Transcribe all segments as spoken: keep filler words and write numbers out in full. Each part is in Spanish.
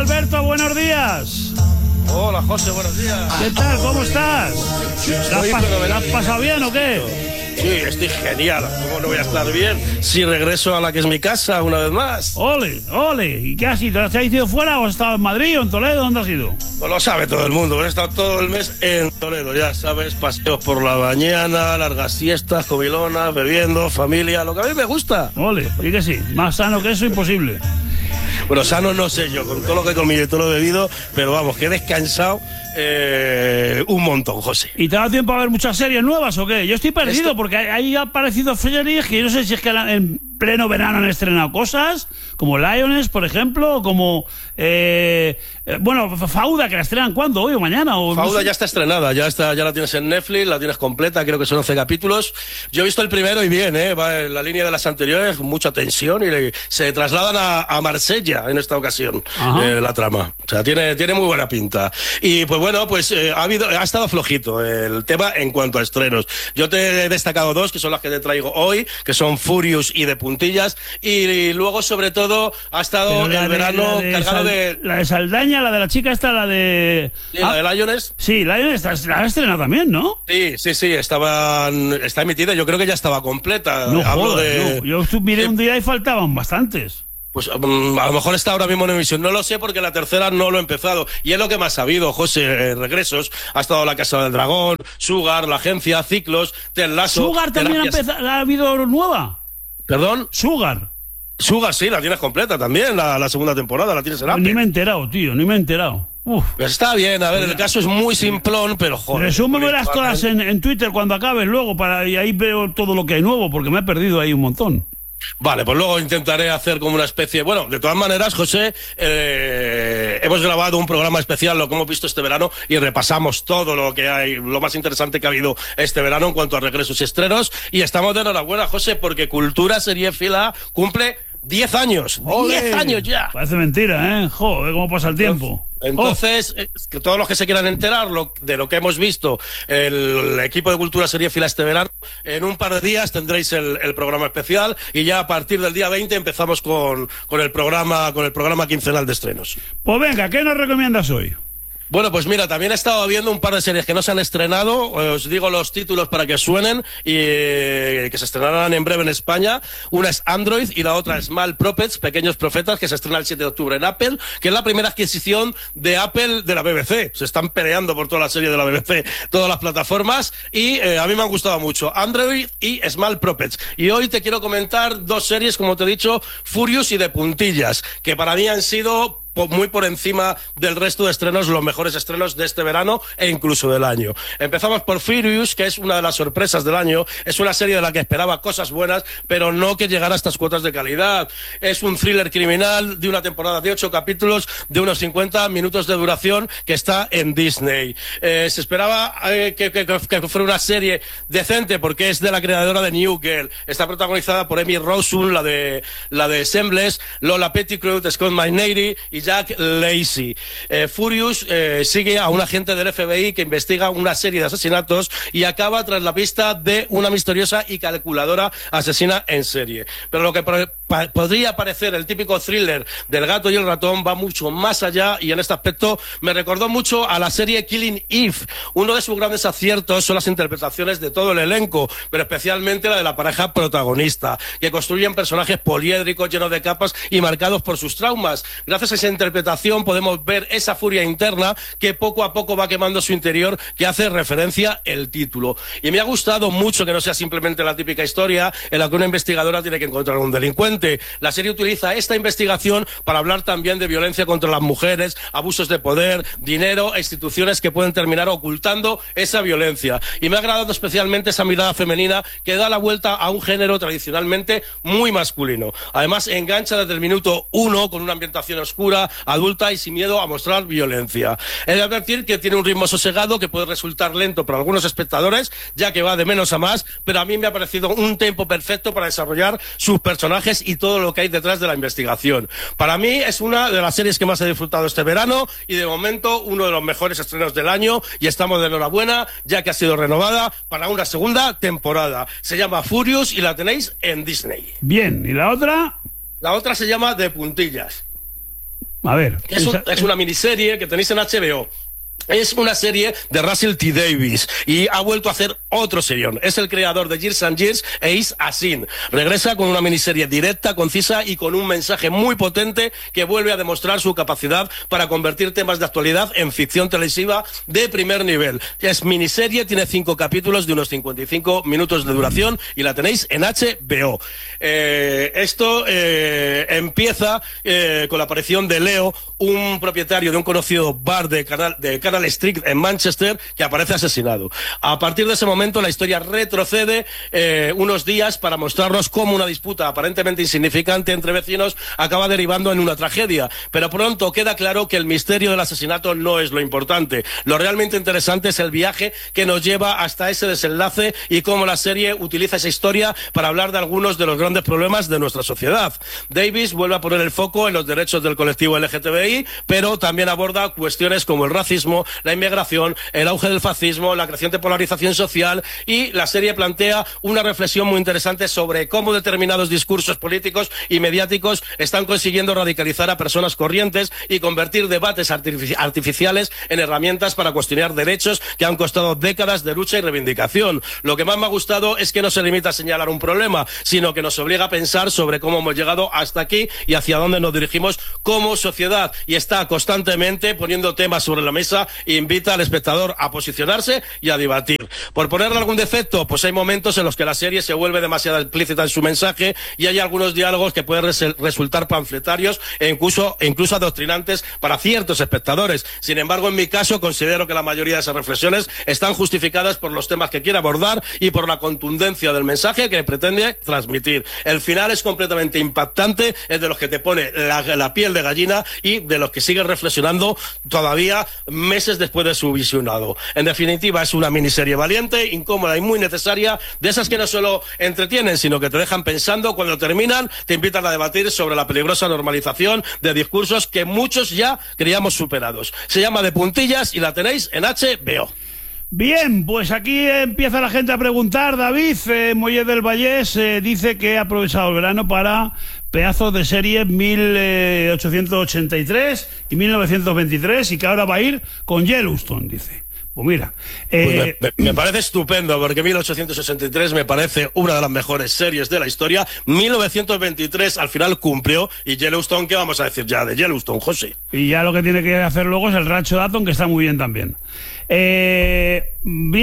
Alberto, buenos días. Hola, José, buenos días. ¿Qué tal? ¿Cómo estás? ¿La has, pas ¿La has pasado bien o qué? Sí, estoy genial. ¿Cómo no voy a estar bien si regreso a la que es mi casa una vez más? Ole, ole. ¿Y qué has ido? ¿Te has ido fuera o has estado en Madrid o en Toledo? ¿Dónde has ido? Pues lo sabe todo el mundo. He estado todo el mes en Toledo, ya sabes, paseos por la mañana, largas siestas, comilonas, bebiendo, familia, lo que a mí me gusta. Ole, y que sí, más sano que eso, imposible. Bueno, sano no sé yo, con todo lo que he comido y todo lo bebido, pero vamos, que he descansado eh, un montón, José. ¿Y te ha dado tiempo a ver muchas series nuevas o qué? Yo estoy perdido Esto... porque ahí ha aparecido series que yo no sé si es que en pleno verano han estrenado cosas, como Lioness, por ejemplo, o como... Eh, eh, bueno, Fauda, que la estrenan ¿cuándo? ¿Hoy o mañana? O Fauda no sé. ya está estrenada, ya está, ya la tienes en Netflix, la tienes completa, creo que son once capítulos. Yo he visto el primero y bien, ¿eh? Va en la línea de las anteriores, mucha tensión, y le, se trasladan a, a Marsella en esta ocasión, eh, la trama. O sea, tiene, tiene muy buena pinta. Y pues bueno, pues eh, ha, habido, ha estado flojito el tema en cuanto a estrenos. Yo te he destacado dos, que son las que te traigo hoy, que son Furious y de puntillas, y, y luego sobre todo ha estado el verano de cargado Sal, de... La de Saldaña, la de la chica esta, la de... ¿Y la ah, de Lioness? Sí, Lioness la ha estrenado también, ¿no? Sí, sí, sí, estaban, está emitida, yo creo que ya estaba completa. No Hablo jodas, de... no. Yo miré sí. un día y faltaban bastantes. Pues um, a lo mejor está ahora mismo en emisión, no lo sé porque la tercera no lo he empezado. Y es lo que más ha habido, José, eh, regresos. Ha estado La Casa del Dragón, Sugar, La Agencia, Ciclos, Ted Lasso... ¿Sugar también ha, empezado, ha habido nueva? ¿Perdón? Sugar. Sugar, sí, la tienes completa también, la, la segunda temporada, la tienes en Apple. Ni me he enterado, tío, ni me he enterado. Uf. Pues está bien, a ver, el caso es muy simplón, pero joder. Resúmemelas todas en, en Twitter cuando acabes luego, para y ahí veo todo lo que hay nuevo, porque me he perdido ahí un montón. Vale, pues luego intentaré hacer como una especie... Bueno, de todas maneras, José, eh, hemos grabado un programa especial, lo que hemos visto este verano, y repasamos todo lo que hay, lo más interesante que ha habido este verano en cuanto a regresos y estrenos, y estamos de enhorabuena, José, porque Cultura Seriéfila cumple diez años. diez años ya. Parece mentira, ¿eh? Joder, cómo pasa el tiempo. Entonces, oh. que todos los que se quieran enterar lo, de lo que hemos visto el, el equipo de Cultura Seriéfila este verano, en un par de días tendréis el, el programa especial y ya a partir del día veinte empezamos con, con el programa con el programa quincenal de estrenos. Pues venga, ¿qué nos recomiendas hoy? Bueno, pues mira, también he estado viendo un par de series que no se han estrenado, os digo los títulos para que suenen y eh, que se estrenarán en breve en España. Una es Android y la otra es Small Prophets, Pequeños Profetas, que se estrena el siete de octubre en Apple, que es la primera adquisición de Apple de la B B C. Se están peleando por toda la serie de la B B C, todas las plataformas, y eh, a mí me han gustado mucho Android y Small Prophets. Y hoy te quiero comentar dos series, como te he dicho, Furious y de puntillas, que para mí han sido muy por encima del resto de estrenos, los mejores estrenos de este verano e incluso del año. Empezamos por Furious, que es una de las sorpresas del año. Es una serie de la que esperaba cosas buenas, pero no que llegara a estas cuotas de calidad. Es un thriller criminal de una temporada de ocho capítulos, de unos cincuenta minutos de duración, que está en Disney. Eh, se esperaba eh, que, que, que fuera una serie decente, porque es de la creadora de New Girl. Está protagonizada por Emmy Rossum, la de, la de Sembless, Lola Pettigrew, Scott McNairy y Jack Lacey. Eh, Furious eh, sigue a un agente del F B I que investiga una serie de asesinatos y acaba tras la pista de una misteriosa y calculadora asesina en serie. Pero lo que pa podría parecer el típico thriller del gato y el ratón va mucho más allá, y en este aspecto me recordó mucho a la serie Killing Eve. Uno de sus grandes aciertos son las interpretaciones de todo el elenco, pero especialmente la de la pareja protagonista, que construyen personajes poliédricos, llenos de capas y marcados por sus traumas. Gracias a esa interpretación podemos ver esa furia interna que poco a poco va quemando su interior, que hace referencia el título. Y me ha gustado mucho que no sea simplemente la típica historia en la que una investigadora tiene que encontrar a un delincuente. La serie utiliza esta investigación para hablar también de violencia contra las mujeres, abusos de poder, dinero e instituciones que pueden terminar ocultando esa violencia. Y me ha agradado especialmente esa mirada femenina que da la vuelta a un género tradicionalmente muy masculino. Además, engancha desde el minuto uno con una ambientación oscura, adulta y sin miedo a mostrar violencia. He de advertir que tiene un ritmo sosegado que puede resultar lento para algunos espectadores, ya que va de menos a más, pero a mí me ha parecido un tempo perfecto para desarrollar sus personajes y todo lo que hay detrás de la investigación. Para mí es una de las series que más he disfrutado este verano y de momento uno de los mejores estrenos del año, y estamos de enhorabuena ya que ha sido renovada para una segunda temporada. Se llama Furious y la tenéis en Disney. Bien, ¿y la otra? La otra se llama De Puntillas. A ver. Es, un, es una miniserie que tenéis en H B O. Es una serie de Russell T. Davies y ha vuelto a hacer otro serión. Es el creador de Years and Years e Is a Sin. Regresa con una miniserie directa, concisa y con un mensaje muy potente que vuelve a demostrar su capacidad para convertir temas de actualidad en ficción televisiva de primer nivel. Es miniserie, tiene cinco capítulos de unos cincuenta y cinco minutos de duración y la tenéis en H B O. Eh, esto eh, empieza eh, con la aparición de Leo, un propietario de un conocido bar de Canal, de Canal Street en Manchester, que aparece asesinado. A partir de ese momento la historia retrocede eh, unos días para mostrarnos cómo una disputa aparentemente insignificante entre vecinos acaba derivando en una tragedia, pero pronto queda claro que el misterio del asesinato no es lo importante. Lo realmente interesante es el viaje que nos lleva hasta ese desenlace y cómo la serie utiliza esa historia para hablar de algunos de los grandes problemas de nuestra sociedad. Davies vuelve a poner el foco en los derechos del colectivo L G T B I, pero también aborda cuestiones como el racismo, la inmigración, el auge del fascismo, la creciente polarización social, y la serie plantea una reflexión muy interesante sobre cómo determinados discursos políticos y mediáticos están consiguiendo radicalizar a personas corrientes y convertir debates artifici- artificiales en herramientas para cuestionar derechos que han costado décadas de lucha y reivindicación. Lo que más me ha gustado es que no se limita a señalar un problema, sino que nos obliga a pensar sobre cómo hemos llegado hasta aquí y hacia dónde nos dirigimos como sociedad, y está constantemente poniendo temas sobre la mesa e invita al espectador a posicionarse y a debatir. Por ponerle algún defecto, pues hay momentos en los que la serie se vuelve demasiado explícita en su mensaje y hay algunos diálogos que pueden res- resultar panfletarios e incluso, e incluso adoctrinantes para ciertos espectadores. Sin embargo, en mi caso, considero que la mayoría de esas reflexiones están justificadas por los temas que quiere abordar y por la contundencia del mensaje que pretende transmitir. El final es completamente impactante, es de los que te pone la, la piel de gallina y de los que sigues reflexionando todavía meses después de su visionado. En definitiva, es una miniserie valiente, incómoda y muy necesaria, de esas que no solo entretienen, sino que te dejan pensando. Cuando terminan, te invitan a debatir sobre la peligrosa normalización de discursos que muchos ya creíamos superados. Se llama De Puntillas y la tenéis en H B O. Bien, pues aquí empieza la gente a preguntar. David eh, Moller del Vallés eh, dice que ha aprovechado el verano para pedazos de serie mil ochocientos ochenta y tres y mil novecientos veintitrés y que ahora va a ir con Yellowstone, dice. Pues mira, eh, pues me, me parece estupendo, porque mil ochocientos sesenta y tres me parece una de las mejores series de la historia. mil novecientos veintitrés al final cumplió, y Yellowstone, ¿qué vamos a decir ya de Yellowstone, José? Y ya lo que tiene que hacer luego es el Rancho Dayton, que está muy bien también. Eh,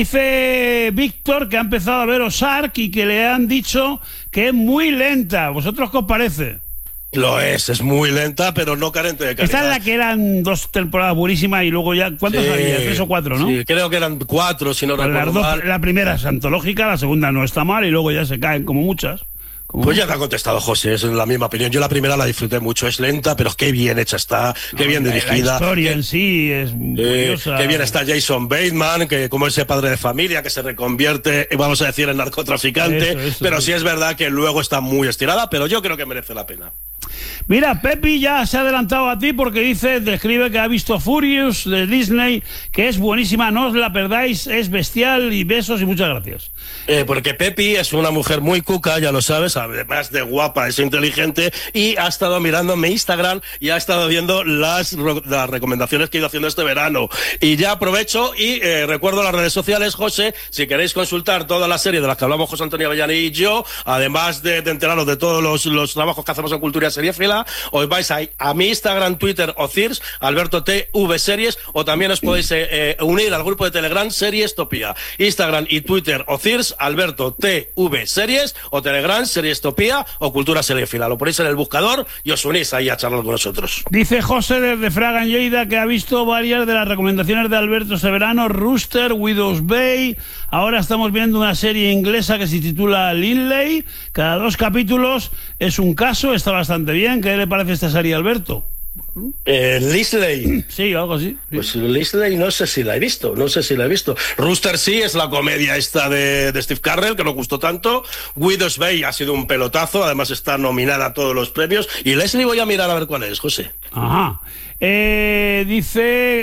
dice Víctor que ha empezado a ver Ozark y que le han dicho que es muy lenta. ¿Vosotros qué os parece? Lo es, es muy lenta, pero no carente de calidad. Esta es la que eran dos temporadas buenísimas y luego ya... ¿Cuántos sí, había? Tres o cuatro, ¿no? Sí, creo que eran cuatro, si no pues recuerdo dos, mal. La primera es antológica, la segunda no está mal y luego ya se caen como muchas. Como Pues muchas. ya te ha contestado José, es la misma opinión. Yo la primera la disfruté mucho, es lenta, pero qué bien hecha está, qué No, bien la, dirigida. La historia qué, en sí es curiosa. Eh, qué bien está Jason Bateman, que como ese padre de familia que se reconvierte, vamos a decir, en narcotraficante. Eso, eso, pero eso. sí es verdad que luego está muy estirada, pero yo creo que merece la pena. Mira, Pepi ya se ha adelantado a ti porque dice, describe que ha visto Furious de Disney, que es buenísima, no os la perdáis, es bestial, y besos y muchas gracias. Eh, porque Pepi es una mujer muy cuca, ya lo sabes, además de guapa, es inteligente, y ha estado mirando mi Instagram y ha estado viendo las, las recomendaciones que he ido haciendo este verano. Y ya aprovecho y eh, recuerdo las redes sociales, José, si queréis consultar toda la serie de las que hablamos José Antonio Avellani y yo, además de, de enteraros de todos los, los trabajos que hacemos en Cultura Seriéfila, os vais a, a mi Instagram, Twitter o C I R S, Alberto T V Series, o también os podéis eh, eh, unir al grupo de Telegram Series Topía. Instagram y Twitter o C I R S, Alberto T V Series, o Telegram Series Topía o Cultura Seriéfila. Lo ponéis en el buscador y os unís ahí a charlar con nosotros. Dice José desde Fraga en Lleida que ha visto varias de las recomendaciones de Alberto este verano: Rooster, Widow's Bay. Ahora estamos viendo una serie inglesa que se titula Linley. Cada dos capítulos es un caso, está bastante bien. ¿Qué le parece esta serie, Alberto? Eh, Lisley. Sí, algo así. Sí. Pues Lisley no sé si la he visto, no sé si la he visto. Rooster sí, es la comedia esta de, de Steve Carell, que nos gustó tanto. Widow's Bay ha sido un pelotazo, además está nominada a todos los premios. Y Leslie voy a mirar a ver cuál es, José. Ajá. Eh, dice...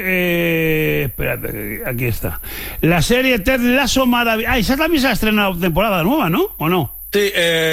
Eh, espérate, aquí está. La serie Ted Lasso maravillosa. Ah, esa también se ha estrenado temporada nueva, ¿no? ¿O no? Sí,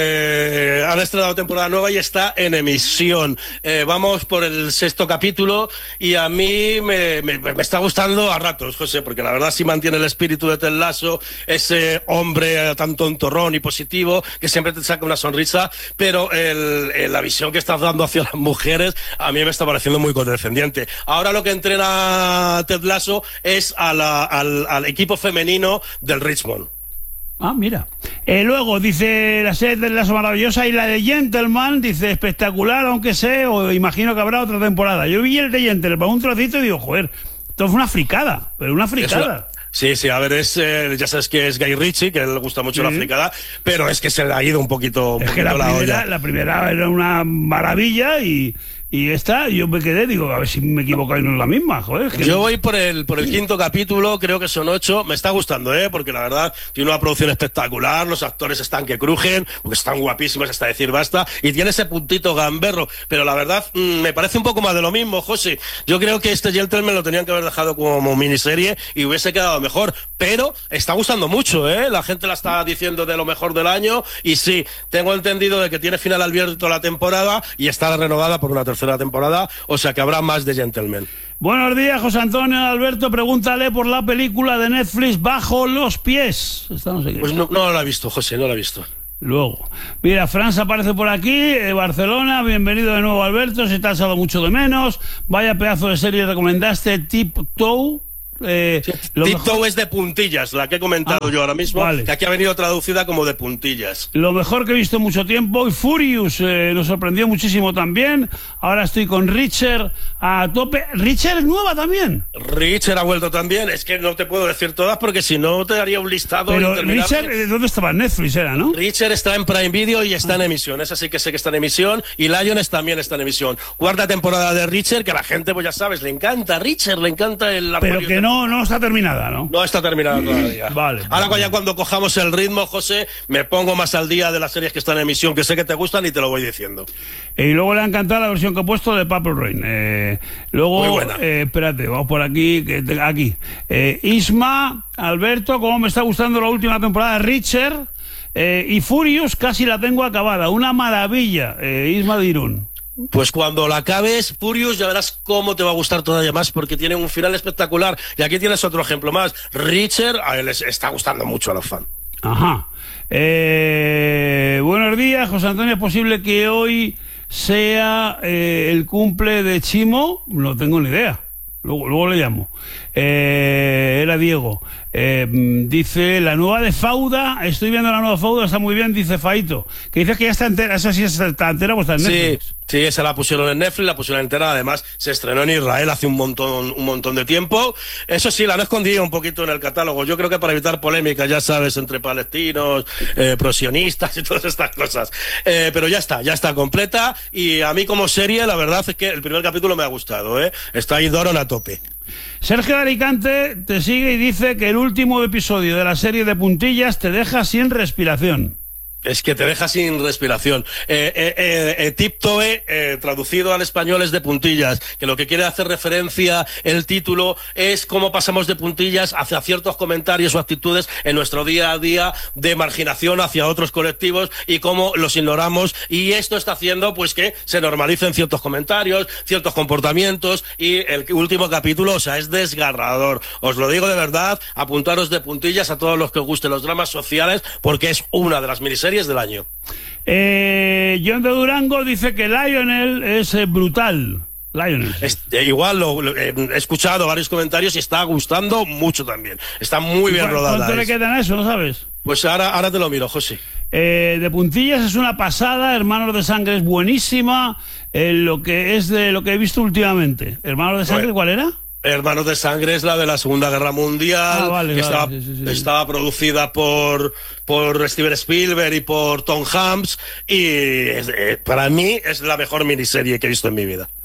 eh, han estrenado temporada nueva y está en emisión. Eh, vamos por el sexto capítulo y a mí me, me, me está gustando a ratos, José, porque la verdad sí mantiene el espíritu de Ted Lasso, ese hombre tan tontorrón y positivo que siempre te saca una sonrisa, pero el, el, la visión que estás dando hacia las mujeres a mí me está pareciendo muy condescendiente. Ahora lo que entrena Ted Lasso es a la, al, al equipo femenino del Richmond. Ah, mira. Eh, luego dice la serie de Lasso maravillosa y la de Gentleman, dice espectacular, aunque sé, o imagino que habrá otra temporada. Yo vi el de Gentleman para un trocito y digo, joder, esto fue una fricada, pero una fricada. Eso... Sí, sí, a ver, es eh, ya sabes que es Guy Ritchie, que le gusta mucho sí. la fricada, pero es que se le ha ido un poquito, un es poquito que la, la primera, olla. La primera era una maravilla y... Y esta, yo me quedé, digo, a ver si me equivoco y no es la misma, joder. Es que yo no... voy por el por el quinto capítulo, creo que son ocho. Me está gustando, ¿eh? Porque la verdad tiene una producción espectacular, los actores están que crujen, porque están guapísimos hasta decir basta, y tiene ese puntito gamberro. Pero la verdad, mmm, me parece un poco más de lo mismo, José. Yo creo que este Gentleman lo tenían que haber dejado como miniserie y hubiese quedado mejor. Pero está gustando mucho, ¿eh? La gente la está diciendo de lo mejor del año, y sí, tengo entendido de que tiene final abierto la temporada y está renovada por una tercera temporada, o sea que habrá más de Gentleman. Buenos días, José Antonio Alberto, pregúntale por la película de Netflix Bajo los pies. Esta no sé qué. Pues no, no la he visto, José, no la he visto. Luego, mira, Franz aparece por aquí, eh, Barcelona, bienvenido de nuevo Alberto, se te ha echado mucho de menos, vaya pedazo de serie recomendaste, Tiptoe. Eh, sí, Tiptoe es de puntillas, la que he comentado ah, yo ahora mismo, vale. que aquí ha venido traducida como de puntillas. Lo mejor que he visto en mucho tiempo, y Furious eh, nos sorprendió muchísimo también. Ahora estoy con Richard a tope. ¿Richard es nueva también? Richard ha vuelto también, es que no te puedo decir todas porque si no te daría un listado. Pero Richard, ¿dónde estaba? En Netflix era, ¿no? Richard está en Prime Video y está ah. en emisión, esa sí que sé que está en emisión, y Lioness también está en emisión. Cuarta temporada de Richard, que a la gente, pues ya sabes, le encanta Richard, le encanta el... Pero que no No, no está terminada, ¿no? No está terminada todavía. Vale. Ahora vale. ya cuando cojamos el ritmo, José, me pongo más al día de las series que están en emisión, que sé que te gustan y te lo voy diciendo. Y luego le ha encantado la versión que he puesto de Purple Rain. Eh, luego, muy buena. Eh, espérate, vamos por aquí. Que te, aquí. Eh, Isma, Alberto, cómo me está gustando la última temporada de Richard. Eh, y Furious casi la tengo acabada. Una maravilla. Eh, Isma de Irún. Pues cuando la acabes, Furious, ya verás cómo te va a gustar todavía más, porque tiene un final espectacular. Y aquí tienes otro ejemplo más. Richard, a él les está gustando mucho a los fans. Ajá. Eh, buenos días, José Antonio. ¿Es posible que hoy sea eh, el cumple de Chimo? No tengo ni idea. Luego, luego le llamo. Eh, era Diego. Eh, dice, la nueva de Fauda, estoy viendo la nueva Fauda, está muy bien, dice Faito. Que dices que ya está entera, esa sí está entera, pues está en Netflix. Sí, sí, esa la pusieron en Netflix, la pusieron entera, además se estrenó en Israel hace un montón, un montón de tiempo. Eso sí, la han escondido un poquito en el catálogo, yo creo que para evitar polémica, ya sabes, entre palestinos, eh, prosionistas y todas estas cosas. Eh, pero ya está, ya está completa, y a mí como serie, la verdad es que el primer capítulo me ha gustado, ¿eh? Está ahí Doron a tope. Sergio de Alicante te sigue y dice que el último episodio de la serie de puntillas te deja sin respiración. Es que te deja sin respiración. Eh, eh, eh, eh, Tiptoe, eh, traducido al español, es de puntillas, que lo que quiere hacer referencia el título es cómo pasamos de puntillas hacia ciertos comentarios o actitudes en nuestro día a día de marginación hacia otros colectivos y cómo los ignoramos, y esto está haciendo pues que se normalicen ciertos comentarios, ciertos comportamientos, y el último capítulo, o sea, es desgarrador. Os lo digo de verdad, apuntaros de puntillas a todos los que os gusten los dramas sociales, porque es una de las miniseries del año. Eh, John de Durango dice que Lionel es eh, brutal. Lionel. Es, eh, igual lo, lo, eh, he escuchado varios comentarios y está gustando mucho también. Está muy bien rodada. ¿Cuánto le quedan a eso, no sabes? Pues ahora, ahora te lo miro, José. Eh, de puntillas es una pasada. Hermanos de Sangre es buenísima. Eh, lo que es de lo que he visto últimamente. Hermanos de Sangre, bueno. ¿Cuál era? Hermanos de Sangre es la de la Segunda Guerra Mundial, ah, vale, que vale, estaba, sí, sí, sí. estaba producida por, por Steven Spielberg y por Tom Hanks, y es, eh, para mí es la mejor miniserie que he visto en mi vida.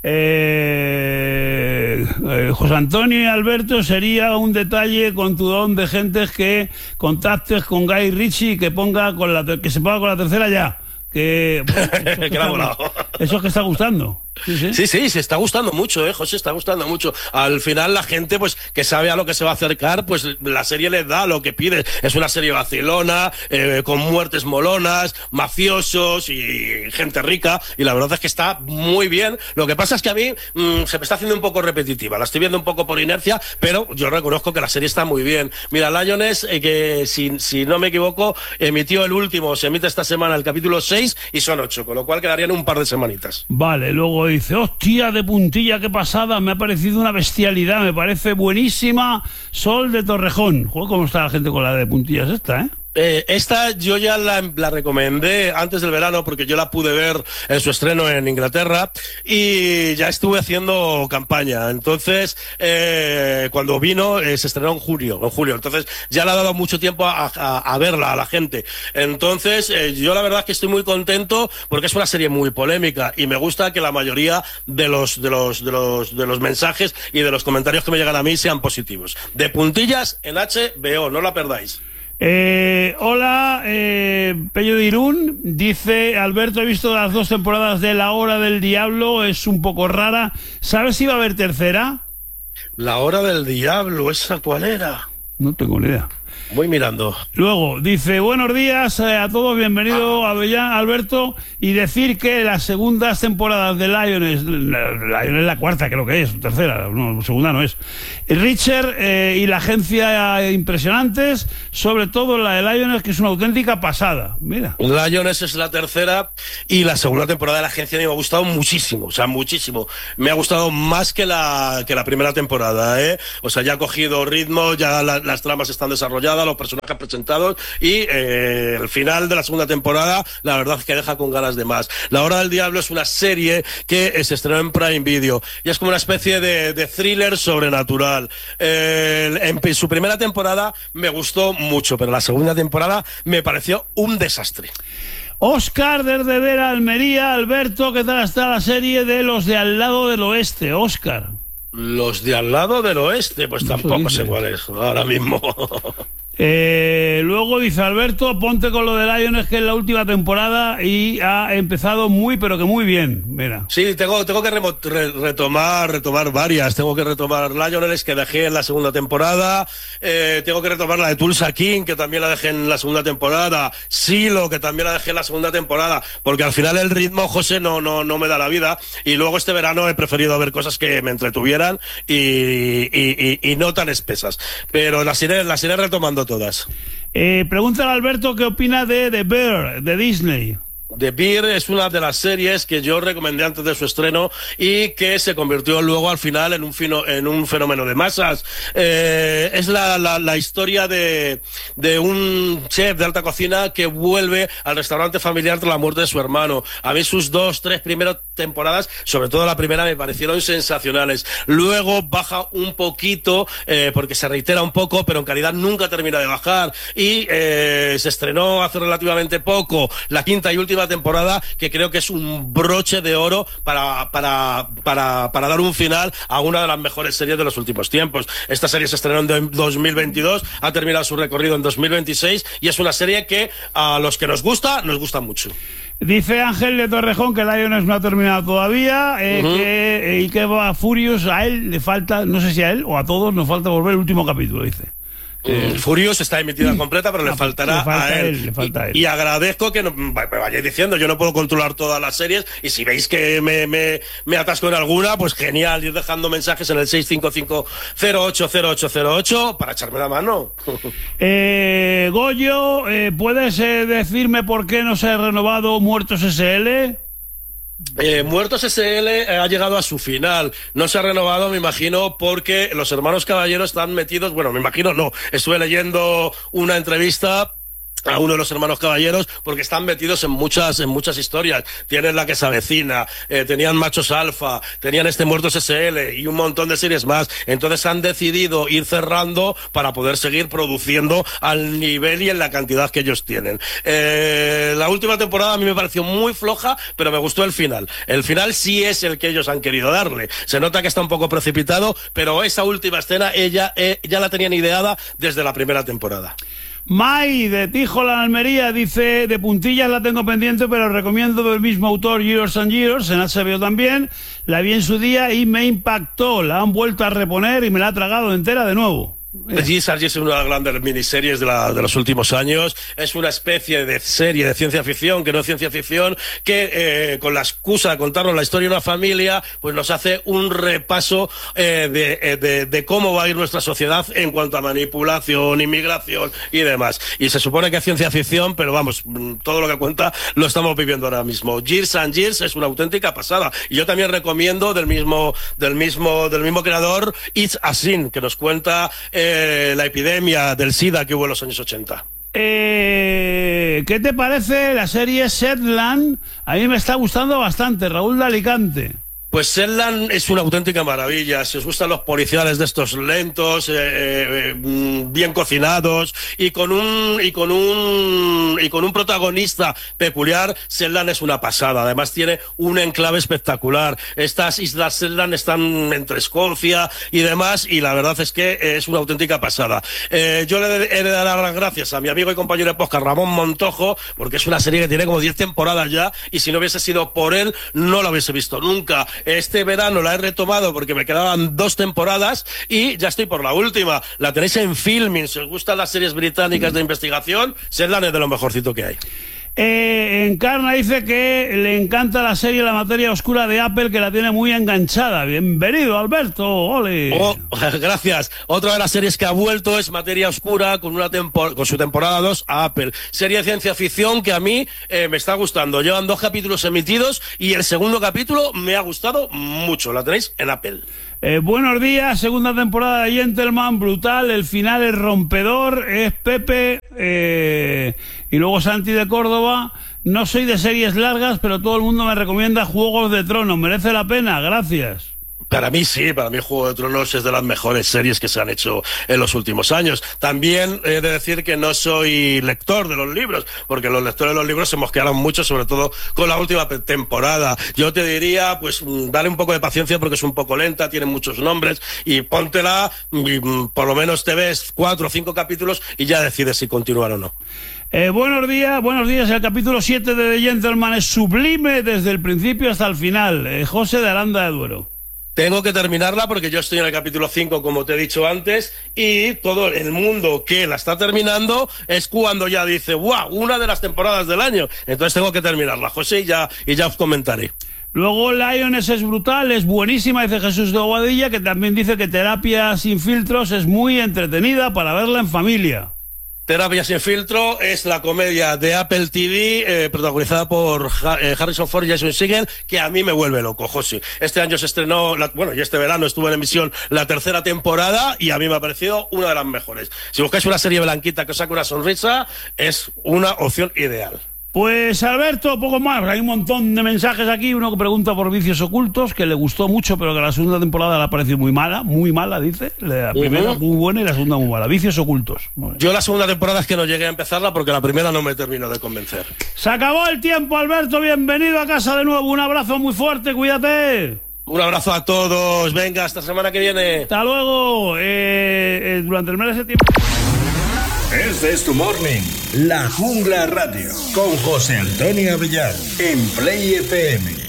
Eh, eh, José Antonio y Alberto, sería un detalle con tu don de gentes que contactes con Guy Ritchie y que ponga con la que se ponga con la tercera ya. Que, bueno, eso, que que está, eso es que está gustando. Sí, sí. Sí, sí, se está gustando mucho, eh, José, está gustando mucho. Al final la gente, pues, que sabe a lo que se va a acercar, pues la serie le da lo que pide. Es una serie vacilona, eh, con muertes molonas, mafiosos y gente rica, y la verdad es que está muy bien. Lo que pasa es que a mí mmm, se me está haciendo un poco repetitiva, la estoy viendo un poco por inercia, pero yo reconozco que la serie está muy bien. Mira, Lioness, eh, que si, si no me equivoco, emitió el último, se emite esta semana el capítulo seis y son ocho, con lo cual quedarían un par de semanitas. Vale, luego dice, hostia de puntilla, qué pasada, me ha parecido una bestialidad, me parece buenísima, Sol de Torrejón. Joder, cómo está la gente con la de puntillas esta, ¿eh? Eh, esta yo ya la, la recomendé antes del verano porque yo la pude ver en su estreno en Inglaterra y ya estuve haciendo campaña. Entonces, eh, cuando vino, eh, se estrenó en julio, en julio. Entonces, ya le ha dado mucho tiempo a, a, a verla a la gente. Entonces, eh, yo la verdad es que estoy muy contento porque es una serie muy polémica y me gusta que la mayoría de los, de los, de los, de los mensajes y de los comentarios que me llegan a mí sean positivos. De puntillas en H B O, no la perdáis. Eh, hola, eh, Pello de Irún, dice Alberto, he visto las dos temporadas de La Hora del Diablo, es un poco rara. ¿Sabes si va a haber tercera? La Hora del Diablo, ¿esa cuál era? No tengo ni idea. Voy mirando. Luego, dice, buenos días eh, a todos, bienvenido ah. a Bellán, Alberto, y decir que las segundas temporadas de Lioness, Lioness es la cuarta creo que es, tercera, no, segunda no es, Richard eh, y la agencia impresionantes, sobre todo la de Lioness, que es una auténtica pasada, mira. Lioness es la tercera y la segunda temporada de la agencia me ha gustado muchísimo, o sea, muchísimo. Me ha gustado más que la, que la primera temporada, ¿eh? O sea, ya ha cogido ritmo, ya la, las tramas están desarrolladas, los personajes presentados y eh, el final de la segunda temporada la verdad es que deja con ganas de más. La Hora del Diablo es una serie que se estrenó en Prime Video y es como una especie de, de thriller sobrenatural. Eh, en su primera temporada me gustó mucho, pero la segunda temporada me pareció un desastre. Óscar desde Vera, Almería. Alberto, ¿qué tal está la serie de Los de al lado del oeste? Óscar. Los de al lado del oeste, pues tampoco sé cuál es ahora mismo. Eh, luego dice Alberto, ponte con lo de Lioness, que es la última temporada y ha empezado muy, pero que muy bien. Mira. Sí, tengo, tengo que remo, re, retomar retomar varias. Tengo que retomar Lioness, que dejé en la segunda temporada. Eh, tengo que retomar la de Tulsa King, que también la dejé en la segunda temporada. Silo, que también la dejé en la segunda temporada. Porque al final el ritmo, José, no, no, no me da la vida. Y luego este verano he preferido ver cosas que me entretuvieran y, y, y, y no tan espesas. Pero las iré, las iré retomando todas. Eh, pregúntale a Alberto qué opina de The Bear, de Disney. The Bear es una de las series que yo recomendé antes de su estreno y que se convirtió luego al final en un, fino, en un fenómeno de masas. Eh, es la, la, la historia de, de un chef de alta cocina que vuelve al restaurante familiar tras la muerte de su hermano. A mí sus dos, tres primeras temporadas, sobre todo la primera, me parecieron sensacionales. Luego baja un poquito eh, porque se reitera un poco, pero en calidad nunca termina de bajar. Y eh, se estrenó hace relativamente poco la quinta y última temporada, que creo que es un broche de oro para, para, para, para dar un final a una de las mejores series de los últimos tiempos. Esta serie se estrenó en dos mil veintidós, ha terminado su recorrido en dos mil veintiséis y es una serie que a los que nos gusta, nos gusta mucho. Dice Ángel de Torrejón que Lioness no ha terminado todavía eh, uh-huh. que, eh, y que va a Furious, a él le falta, no sé si a él o a todos nos falta volver el último capítulo, dice. Eh, Furious está emitida completa, pero le faltará le falta a él. él, le falta y, a él. y agradezco que no, me vayáis diciendo, yo no puedo controlar todas las series y si veis que me, me, me atasco en alguna, pues genial, ir dejando mensajes en el seis cinco cinco cero ocho cero ocho cero ocho para echarme la mano. eh, Goyo, eh, ¿puedes eh, decirme por qué no se ha renovado Muertos S L? Eh, Muertos S L ha llegado a su final, no se ha renovado, me imagino, porque los hermanos Caballero están metidos, bueno, me imagino, no, estuve leyendo una entrevista a uno de los hermanos Caballeros porque están metidos en muchas en muchas historias. Tienen La que se avecina, eh, tenían Machos Alfa, tenían este Muertos S L y un montón de series más. Entonces han decidido ir cerrando para poder seguir produciendo al nivel y en la cantidad que ellos tienen. Eh, la última temporada a mí me pareció muy floja, pero me gustó el final. El final sí es el que ellos han querido darle. Se nota que está un poco precipitado, pero esa última escena ella eh, ya la tenían ideada desde la primera temporada. Mai, de Tíjola, Almería, dice, de puntillas la tengo pendiente, pero recomiendo del mismo autor, Years and Years, en H B O también. La vi en su día y me impactó. La han vuelto a reponer y me la ha tragado entera de nuevo. Years and Years es una de las grandes miniseries de, la, de los últimos años. Es una especie de serie de ciencia ficción, que no es ciencia ficción, que eh, con la excusa de contarnos la historia de una familia, pues nos hace un repaso eh, de, de, de cómo va a ir nuestra sociedad en cuanto a manipulación, inmigración y demás. Y se supone que es ciencia ficción, pero vamos, todo lo que cuenta lo estamos viviendo ahora mismo. Years and Years es una auténtica pasada. Y yo también recomiendo del mismo, del mismo, del mismo creador, It's a Sin, que nos cuenta eh, la epidemia del SIDA que hubo en los años ochenta. Eh, ¿Qué te parece la serie Setland? A mí me está gustando bastante, Raúl de Alicante. Pues Setland es una auténtica maravilla. Si os gustan los policiales de estos lentos, eh, eh, bien cocinados y con un y con un y con un protagonista peculiar, Setland es una pasada. Además tiene un enclave espectacular. Estas islas Setland están entre Escocia y demás, y la verdad es que es una auténtica pasada. Eh, yo le he de dar las gracias a mi amigo y compañero de podcast Ramón Montojo, porque es una serie que tiene como diez temporadas ya, y si no hubiese sido por él no la hubiese visto nunca. Este verano la he retomado porque me quedaban dos temporadas y ya estoy por la última. La tenéis en Filming. Si os gustan las series británicas de investigación, Setland es de lo mejorcito que hay. Eh, Encarna dice que le encanta la serie La Materia Oscura de Apple, que la tiene muy enganchada. Bienvenido, Alberto. Ole. Oh, gracias. Otra de las series que ha vuelto es Materia Oscura, con una tempor- con su temporada dos a Apple. Serie de ciencia ficción que a mí eh, me está gustando. Llevan dos capítulos emitidos y el segundo capítulo me ha gustado mucho. La tenéis en Apple. Eh, buenos días, segunda temporada de Gentleman, brutal, el final es rompedor, es Pepe, eh, y luego Santi de Córdoba. No soy de series largas, pero todo el mundo me recomienda Juegos de Tronos, merece la pena, gracias. Para mí sí, para mí Juego de Tronos es de las mejores series que se han hecho en los últimos años. También he de decir que no soy lector de los libros, porque los lectores de los libros se mosquearon mucho, sobre todo con la última temporada. Yo te diría, pues, dale un poco de paciencia porque es un poco lenta, tiene muchos nombres, y póntela, y por lo menos te ves cuatro o cinco capítulos y ya decides si continuar o no. Eh, buenos días, buenos días. El capítulo siete de The Gentleman es sublime desde el principio hasta el final. Eh, José de Aranda de Duero. Tengo que terminarla porque yo estoy en el capítulo cinco, como te he dicho antes, y todo el mundo que la está terminando es cuando ya dice, ¡guau! Una de las temporadas del año. Entonces tengo que terminarla, José, y ya, y ya os comentaré. Luego Lions es brutal, es buenísima, dice Jesús de Aguadilla, que también dice que Terapia sin filtros es muy entretenida para verla en familia. Terapia sin filtro es la comedia de Apple T V, eh, protagonizada por ha eh, Harrison Ford y Jason Segel, que a mí me vuelve loco, José. Este año se estrenó, la, bueno, y este verano estuvo en emisión la tercera temporada y a mí me ha parecido una de las mejores. Si buscáis una serie blanquita que os saque una sonrisa, es una opción ideal. Pues Alberto, poco más, hay un montón de mensajes aquí, uno que pregunta por Vicios Ocultos, que le gustó mucho, pero que la segunda temporada le ha parecido muy mala, muy mala, dice, la primera uh-huh. muy buena y la segunda muy mala. Vicios Ocultos. Bueno. Yo la segunda temporada es que no llegué a empezarla porque la primera no me terminó de convencer. Se acabó el tiempo, Alberto, bienvenido a casa de nuevo, un abrazo muy fuerte, cuídate. Un abrazo a todos, venga, hasta semana que viene. Hasta luego, eh, eh, durante el mes de septiembre. Este es tu morning, La Jungla Radio, con José Antonio Avellán, en Play F M.